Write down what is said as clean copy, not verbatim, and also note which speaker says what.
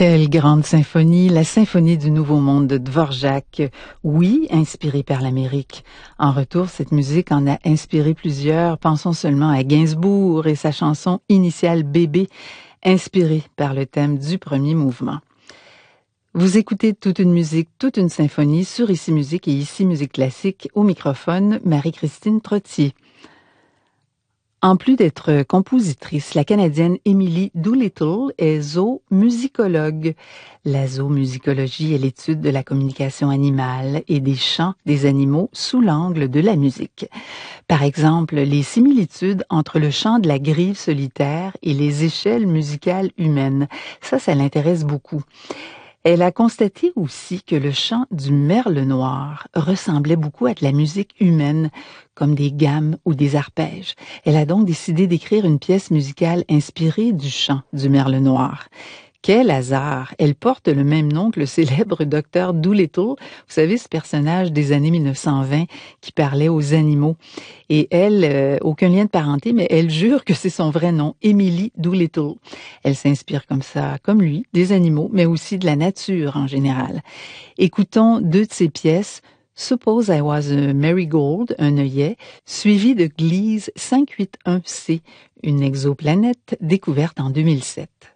Speaker 1: Quelle grande symphonie, la symphonie du Nouveau Monde de Dvorak. Oui, inspirée par l'Amérique. En retour, cette musique en a inspiré plusieurs. Pensons seulement à Gainsbourg et sa chanson initiale Bébé, inspirée par le thème du premier mouvement. Vous écoutez toute une musique, toute une symphonie sur Ici Musique et Ici Musique Classique. Au microphone, Marie-Christine Trottier. En plus d'être compositrice, la Canadienne Emily Doolittle est zoomusicologue. La zoomusicologie est l'étude de la communication animale et des chants des animaux sous l'angle de la musique. Par exemple, les similitudes entre le chant de la grive solitaire et les échelles musicales humaines. Ça l'intéresse beaucoup. Elle a constaté aussi que le chant du merle noir ressemblait beaucoup à de la musique humaine, comme des gammes ou des arpèges. Elle a donc décidé d'écrire une pièce musicale inspirée du chant du merle noir. Quel hasard! Elle porte le même nom que le célèbre docteur Doolittle, vous savez, ce personnage des années 1920 qui parlait aux animaux. Et elle, aucun lien de parenté, mais elle jure que c'est son vrai nom, Emily Doolittle. Elle s'inspire comme ça, comme lui, des animaux, mais aussi de la nature en général. Écoutons deux de ses pièces, Suppose I Was a Marigold, un œillet, suivi de Gliese 581c, une exoplanète découverte en 2007.